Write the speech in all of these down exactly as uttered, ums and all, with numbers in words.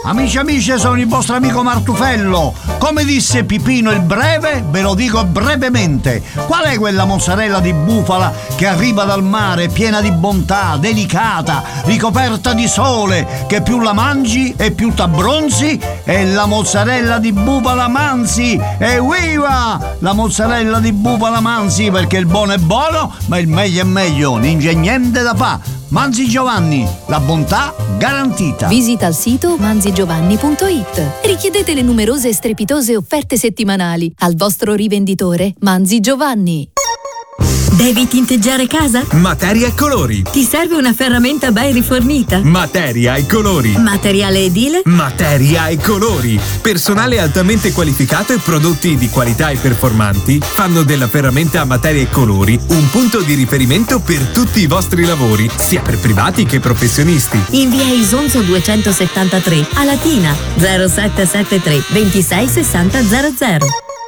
Amici amici, sono il vostro amico Martufello. Come disse Pipino il Breve, ve lo dico brevemente. Qual è quella mozzarella di bufala che arriva dal mare, piena di bontà, delicata, ricoperta di sole, che più la mangi e più t'abbronzi? È la mozzarella di bufala Manzi. Evviva! La mozzarella di bufala Manzi, perché il buono è buono, ma il meglio è meglio, non c'è niente da fa. Manzi Giovanni, la bontà garantita. Visita il sito manzi giovanni punto it. Richiedete le numerose e strepitose offerte settimanali al vostro rivenditore Manzi Giovanni. Devi tinteggiare casa? Materia e colori. Ti serve una ferramenta ben rifornita? Materia e colori. Materiale edile? Materia e colori. Personale altamente qualificato e prodotti di qualità e performanti fanno della ferramenta a materia e colori un punto di riferimento per tutti i vostri lavori, sia per privati che professionisti. In via Isonzo duecentosettantatré a Latina zero sette sette tre ventisei sessanta zero zero.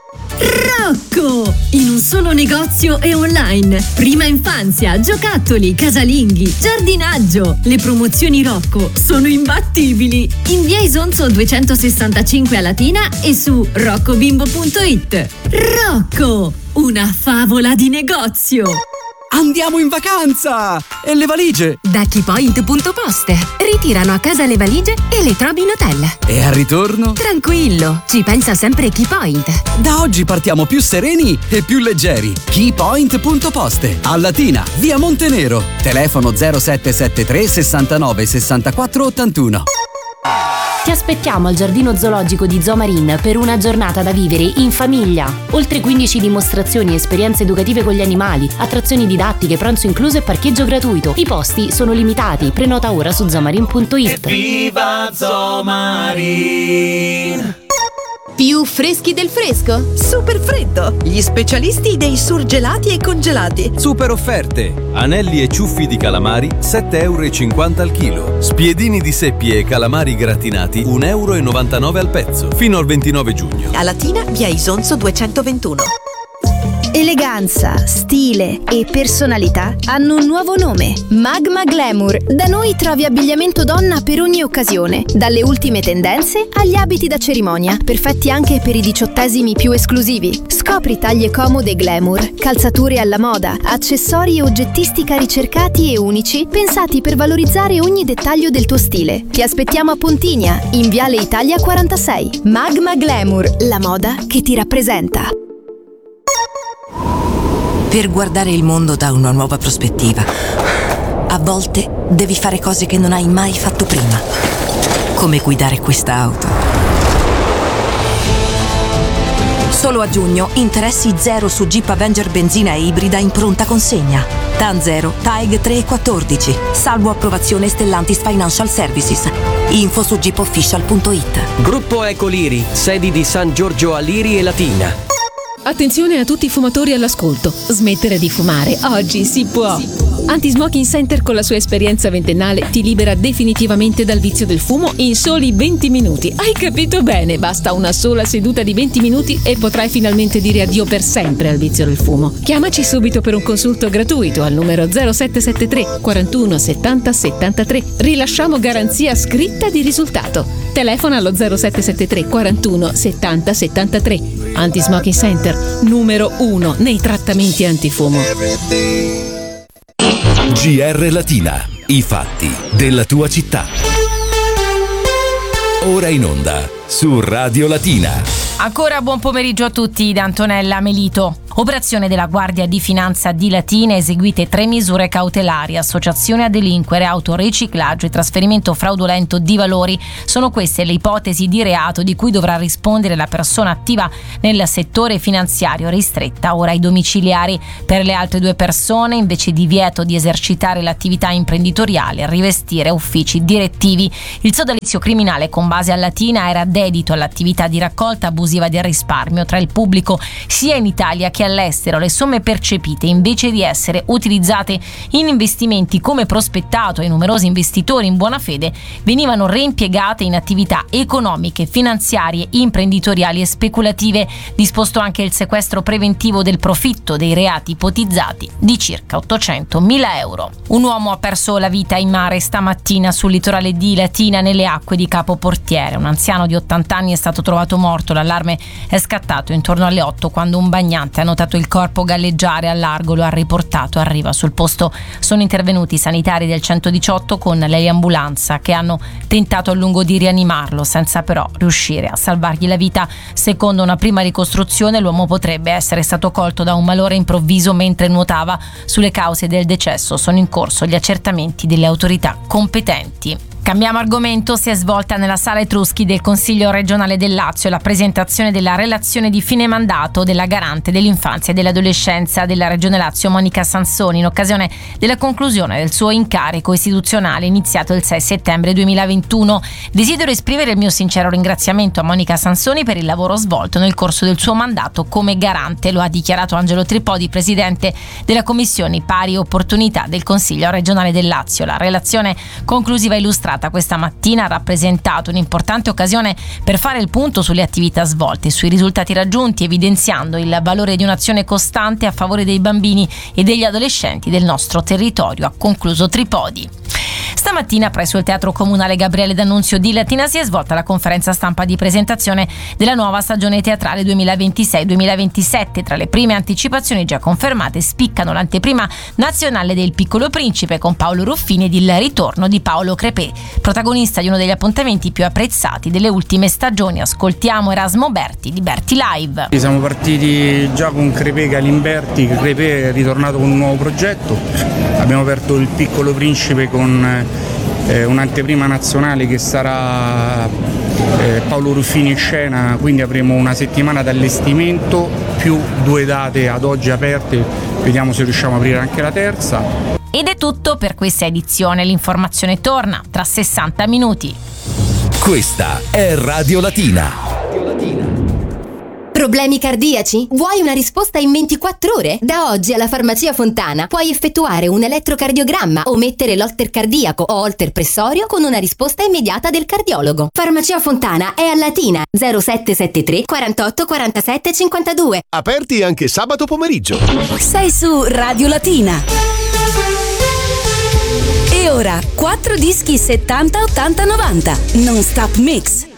Rocco! In un solo negozio e online. Prima infanzia, giocattoli, casalinghi, giardinaggio. Le promozioni Rocco sono imbattibili. In via Isonzo duecentosessantacinque a Latina e su roccobimbo punto it. Rocco! Una favola di negozio. Andiamo in vacanza! E le valigie? Da Keypoint punto Poste. Ritirano a casa le valigie e le trovi in hotel. E al ritorno? Tranquillo, ci pensa sempre Keypoint. Da oggi partiamo più sereni e più leggeri. Keypoint punto Poste. A Latina, via Montenero. Telefono zero sette sette tre sessantanove sessantaquattro ottantuno. Ti aspettiamo al Giardino Zoologico di Zoomarine per una giornata da vivere in famiglia. Oltre quindici dimostrazioni e esperienze educative con gli animali, attrazioni didattiche, pranzo incluso e parcheggio gratuito. I posti sono limitati, prenota ora su zoomarine punto it. Viva Zoomarine! Più freschi del fresco? Super freddo! Gli specialisti dei surgelati e congelati. Super offerte! Anelli e ciuffi di calamari sette virgola cinquanta euro al chilo. Spiedini di seppie e calamari gratinati uno virgola novantanove euro al pezzo. Fino al ventinove giugno. A Latina, via Isonzo duecentoventuno. Eleganza, stile e personalità hanno un nuovo nome: Magma Glamour. Da noi trovi abbigliamento donna per ogni occasione, dalle ultime tendenze agli abiti da cerimonia, perfetti anche per i diciottesimi più esclusivi. Scopri taglie comode glamour, calzature alla moda, accessori e oggettistica ricercati e unici, pensati per valorizzare ogni dettaglio del tuo stile. Ti aspettiamo a Pontigna, in Viale Italia quarantasei. Magma Glamour, la moda che ti rappresenta. Per guardare il mondo da una nuova prospettiva, a volte devi fare cose che non hai mai fatto prima, come guidare questa auto. Solo a giugno interessi zero su Jeep Avenger benzina e ibrida in pronta consegna. T A N zero, T A E G tre e quattordici, salvo approvazione Stellantis Financial Services. Info su jeep official punto it. Gruppo Ecoliri, sedi di San Giorgio a Liri e Latina. Attenzione a tutti i fumatori all'ascolto. Smettere di fumare oggi si può. Anti-Smoking Center, con la sua esperienza ventennale, ti libera definitivamente dal vizio del fumo in soli venti minuti. Hai capito bene? Basta una sola seduta di venti minuti e potrai finalmente dire addio per sempre al vizio del fumo. Chiamaci subito per un consulto gratuito al numero zero sette sette tre quarantuno settanta settantatré. Rilasciamo garanzia scritta di risultato. Telefona allo zero sette sette tre quarantuno settanta settantatré. Anti-Smoking Center, numero uno nei trattamenti antifumo. G R Latina, i fatti della tua città. Ora in onda su Radio Latina. Ancora buon pomeriggio a tutti da Antonella Melito. Operazione della Guardia di Finanza di Latina, eseguite tre misure cautelari: associazione a delinquere, autoriciclaggio e trasferimento fraudolento di valori. Sono queste le ipotesi di reato di cui dovrà rispondere la persona attiva nel settore finanziario, ristretta ora ai domiciliari. Per le altre due persone, invece divieto di esercitare l'attività imprenditoriale, rivestire uffici direttivi. Il sodalizio criminale con base a Latina era dedito all'attività di raccolta abusiva del risparmio tra il pubblico sia in Italia che all'estero, le somme percepite, invece di essere utilizzate in investimenti come prospettato ai numerosi investitori in buona fede, venivano reimpiegate in attività economiche, finanziarie, imprenditoriali e speculative. Disposto anche il sequestro preventivo del profitto dei reati ipotizzati di circa ottocentomila euro. Un uomo ha perso la vita in mare stamattina sul litorale di Latina, nelle acque di Capo Portiere. Un anziano di ottanta anni è stato trovato morto. L'allarme è scattato intorno alle otto, quando un bagnante ha notato il corpo galleggiare al largo, lo ha riportato a riva. Sul posto sono intervenuti i sanitari del centodiciotto con l'eliambulanza, che hanno tentato a lungo di rianimarlo, senza però riuscire a salvargli la vita. Secondo una prima ricostruzione, l'uomo potrebbe essere stato colto da un malore improvviso mentre nuotava. Sulle cause del decesso sono in corso gli accertamenti delle autorità competenti. Cambiamo argomento. Si è svolta nella sala Etruschi del Consiglio regionale del Lazio la presentazione della relazione di fine mandato della garante dell'infanzia e dell'adolescenza della Regione Lazio, Monica Sansoni, in occasione della conclusione del suo incarico istituzionale iniziato il sei settembre duemilaventuno. Desidero esprimere il mio sincero ringraziamento a Monica Sansoni per il lavoro svolto nel corso del suo mandato come garante, lo ha dichiarato Angelo Tripodi, presidente della Commissione Pari Opportunità del Consiglio regionale del Lazio. La relazione conclusiva illustrata questa mattina ha rappresentato un'importante occasione per fare il punto sulle attività svolte e sui risultati raggiunti, evidenziando il valore di un'azione costante a favore dei bambini e degli adolescenti del nostro territorio, ha concluso Tripodi. Stamattina presso il Teatro Comunale Gabriele D'Annunzio di Latina si è svolta la conferenza stampa di presentazione della nuova stagione teatrale duemilaventisei duemilaventisette. Tra le prime anticipazioni già confermate spiccano l'anteprima nazionale del Piccolo Principe con Paolo Ruffini ed il ritorno di Paolo Crepè, protagonista di uno degli appuntamenti più apprezzati delle ultime stagioni. Ascoltiamo Erasmo Berti di Berti Live. Siamo partiti già con Crepè Galimberti. Crepè è ritornato con un nuovo progetto. Abbiamo aperto il Piccolo Principe con eh, un'anteprima nazionale che sarà eh, Paolo Ruffini in scena, quindi avremo una settimana d'allestimento più due date ad oggi aperte, vediamo se riusciamo a aprire anche la terza. Ed è tutto per questa edizione, l'informazione torna tra sessanta minuti. Questa è Radio Latina. Problemi cardiaci? Vuoi una risposta in ventiquattro ore? Da oggi alla Farmacia Fontana puoi effettuare un elettrocardiogramma o mettere l'holter cardiaco o holter pressorio con una risposta immediata del cardiologo. Farmacia Fontana è a Latina, zero sette sette tre quarantotto quarantasette cinquantadue. Aperti anche sabato pomeriggio. Sei su Radio Latina. E ora quattro dischi settanta ottanta novanta Non Stop Mix.